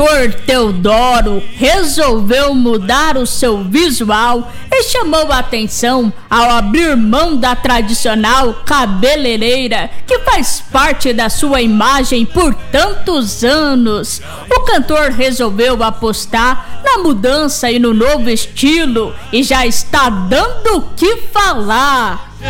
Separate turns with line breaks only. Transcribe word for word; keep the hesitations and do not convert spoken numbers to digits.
Teodoro resolveu mudar o seu visual e chamou a atenção ao abrir mão da tradicional cabeleireira que faz parte da sua imagem por tantos anos. O cantor resolveu apostar na mudança e no novo estilo e já está dando o que falar.